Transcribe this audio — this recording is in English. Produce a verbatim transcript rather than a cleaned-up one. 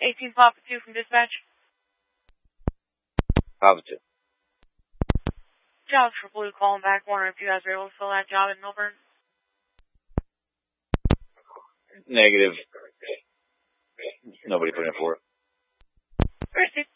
eighteen Papa two from dispatch. Papa two. Jobs for Blue calling back. Wondering if you guys are able to fill that job in Milburn. Negative. Nobody put in for it. Received.